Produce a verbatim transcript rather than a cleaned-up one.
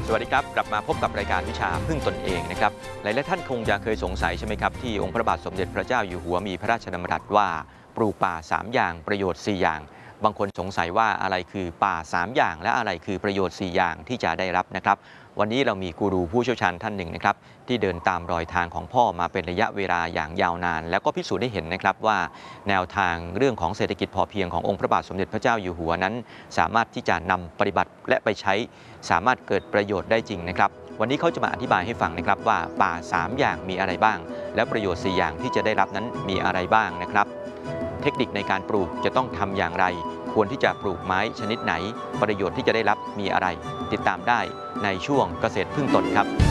สวัสดีครับกลับมาพบกับรายการวิชาพึ่งตนเองนะครับหลายๆท่านคงจะเคยสงสัยใช่ไหมครับที่องค์พระบาทสมเด็จพระเจ้าอยู่หัวมีพระราชดำรัสว่าปลูกป่าสามอย่างประโยชน์สี่อย่างบางคนสงสัยว่าอะไรคือป่าสามอย่างและอะไรคือประโยชน์สี่อย่างที่จะได้รับนะครับวันนี้เรามีกูรูผู้เชี่ยวชาญท่านหนึ่งนะครับที่เดินตามรอยทางของพ่อมาเป็นระยะเวลาอย่างยาวนานแล้วก็พิสูจน์ได้เห็นนะครับว่าแนวทางเรื่องของเศรษฐกิจพอเพียงขององค์พระบาทสมเด็จพระเจ้าอยู่หัวนั้นสามารถที่จะนำปฏิบัติและไปใช้สามารถเกิดประโยชน์ได้จริงนะครับวันนี้เขาจะมาอธิบายให้ฟังนะครับว่าป่าสามอย่างมีอะไรบ้างแล้วประโยชน์สี่อย่างที่จะได้รับนั้นมีอะไรบ้างนะครับเทคนิคในการปลูกจะต้องทำอย่างไรควรที่จะปลูกไม้ชนิดไหนประโยชน์ที่จะได้รับมีอะไรติดตามได้ในช่วงเกษตรพึ่งตนครับ